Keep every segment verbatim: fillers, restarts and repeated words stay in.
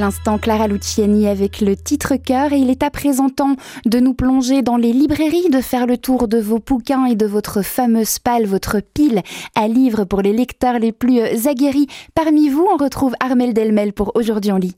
L'instant Clara Luciani avec le titre cœur et il est à présent temps de nous plonger dans les librairies, de faire le tour de vos bouquins et de votre fameuse palle, votre pile à livres pour les lecteurs les plus aguerris. Parmi vous, on retrouve Armelle Delmel pour Aujourd'hui on lit.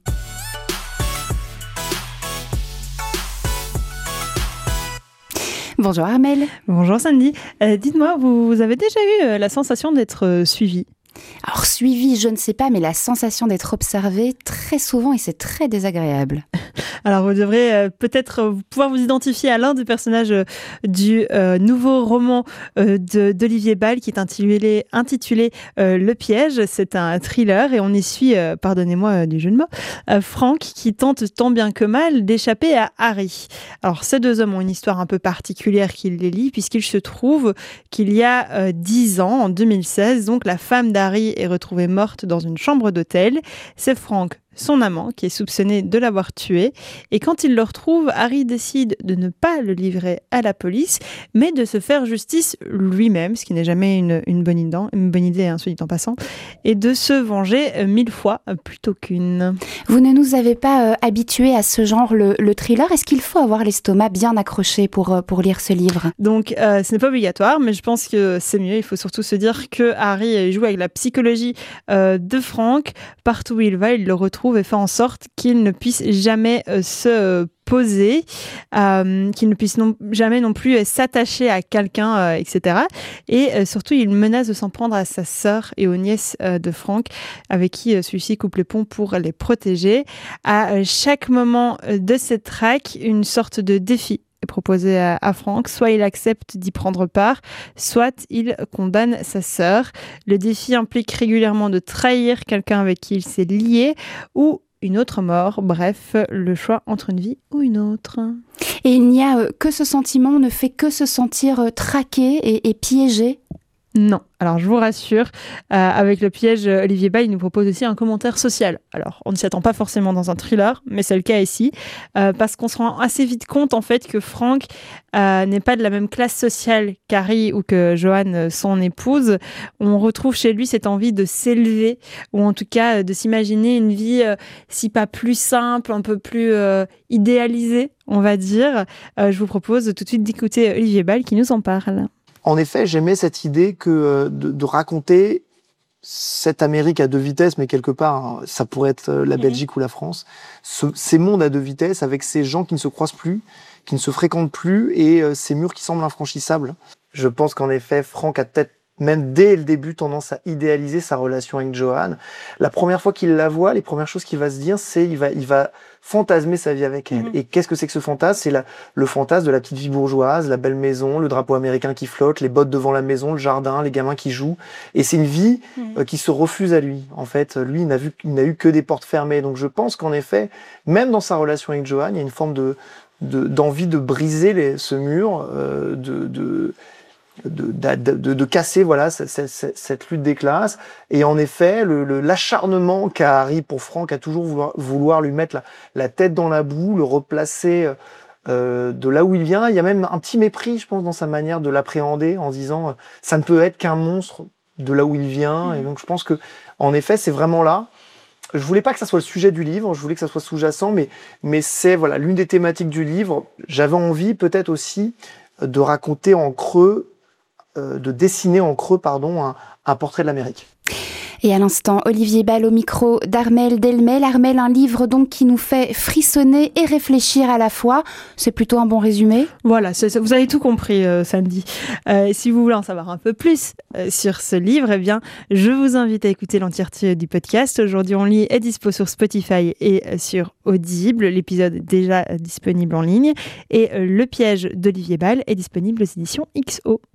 Bonjour Armelle. Bonjour Sandy. Euh, dites-moi, vous, vous avez déjà eu euh, la sensation d'être euh, suivie ? Alors suivi, je ne sais pas, mais la sensation d'être observé très souvent et c'est très désagréable. Alors vous devrez euh, peut-être euh, pouvoir vous identifier à l'un des personnages euh, du euh, nouveau roman euh, de, d'Olivier Bal qui est intitulé, intitulé euh, Le Piège. C'est un thriller et on y suit, euh, pardonnez-moi euh, du jeu de mots, euh, Frank qui tente tant bien que mal d'échapper à Harry. Alors ces deux hommes ont une histoire un peu particulière qui les lie puisqu'il se trouve qu'il y a euh, dix ans, en deux mille seize, donc la femme d'Harry est retrouvée morte dans une chambre d'hôtel. C'est Frank, son amant, qui est soupçonné de l'avoir tué. Et quand il le retrouve, Harry décide de ne pas le livrer à la police, mais de se faire justice lui-même, ce qui n'est jamais une, une, bonne, idée, une bonne idée, hein, soit dit en passant, et de se venger mille fois plutôt qu'une. Vous ne nous avez pas euh, habitués à ce genre, le, le thriller. Est-ce qu'il faut avoir l'estomac bien accroché pour, pour lire ce livre ? Donc, euh, ce n'est pas obligatoire, mais je pense que c'est mieux. Il faut surtout se dire que Harry joue avec la psychologie euh, de Frank. Partout où il va, il le retrouve et fait en sorte qu'il ne puisse jamais euh, se euh, poser, euh, qu'il ne puisse non, jamais non plus euh, s'attacher à quelqu'un, euh, et cetera. Et euh, surtout, il menace de s'en prendre à sa sœur et aux nièces euh, de Frank, avec qui euh, celui-ci coupe les ponts pour les protéger. À euh, chaque moment euh, de cette traque, une sorte de défi est proposé à, à Frank. Soit il accepte d'y prendre part, soit il condamne sa sœur. Le défi implique régulièrement de trahir quelqu'un avec qui il s'est lié ou une autre mort. Bref, le choix entre une vie ou une autre. Et il n'y a euh, que ce sentiment, on ne fait que se sentir euh, traqué et, et piégé ? Non. Alors, je vous rassure, euh, avec Le Piège, Olivier Bal, il nous propose aussi un commentaire social. Alors, on ne s'y attend pas forcément dans un thriller, mais c'est le cas ici, euh, parce qu'on se rend assez vite compte, en fait, que Frank euh, n'est pas de la même classe sociale qu'Harry ou que Joanne, son épouse. On retrouve chez lui cette envie de s'élever, ou en tout cas de s'imaginer une vie, euh, si pas plus simple, un peu plus euh, idéalisée, on va dire. Euh, je vous propose tout de suite d'écouter Olivier Bal qui nous en parle. En effet, j'aimais cette idée que de, de raconter cette Amérique à deux vitesses, mais quelque part, ça pourrait être la Belgique mmh. ou la France, ce, ces mondes à deux vitesses avec ces gens qui ne se croisent plus, qui ne se fréquentent plus et euh, ces murs qui semblent infranchissables. Je pense qu'en effet, Frank a peut-être même dès le début tendance à idéaliser sa relation avec Joanne. La première fois qu'il la voit, les premières choses qu'il va se dire, c'est il va, il va fantasmer sa vie avec elle. Mmh. Et qu'est-ce que c'est que ce fantasme ? C'est la, le fantasme de la petite vie bourgeoise, la belle maison, le drapeau américain qui flotte, les bottes devant la maison, le jardin, les gamins qui jouent. Et c'est une vie mmh. euh, qui se refuse à lui. En fait, lui, il n'a vu, il n'a eu que des portes fermées. Donc je pense qu'en effet, même dans sa relation avec Joanne, il y a une forme de, de d'envie de briser les, ce mur, euh, de, de De, de, de, de casser voilà cette, cette, cette lutte des classes. Et en effet le, le, l'acharnement qu'a Harry pour Frank à toujours vouloir, vouloir lui mettre la, la tête dans la boue, le replacer euh, de là où il vient. Il y a même un petit mépris, je pense, dans sa manière de l'appréhender en disant euh, ça ne peut être qu'un monstre de là où il vient. Mmh. Et donc je pense que en effet c'est vraiment là. Je voulais pas que ça soit le sujet du livre, je voulais que ça soit sous-jacent, mais, mais c'est voilà l'une des thématiques du livre. J'avais envie peut-être aussi de raconter en creux de dessiner en creux pardon, un, un portrait de l'Amérique. Et à l'instant, Olivier Bal au micro d'Armelle Delmel. Armelle, un livre donc qui nous fait frissonner et réfléchir à la fois. C'est plutôt un bon résumé ? Voilà, c'est, vous avez tout compris, euh, Sandy. Euh, si vous voulez en savoir un peu plus euh, sur ce livre, eh bien, je vous invite à écouter l'entièreté du podcast. Aujourd'hui, on lit est dispo sur Spotify et sur Audible. L'épisode est déjà disponible en ligne. Et euh, Le Piège d'Olivier Bal est disponible aux éditions X O.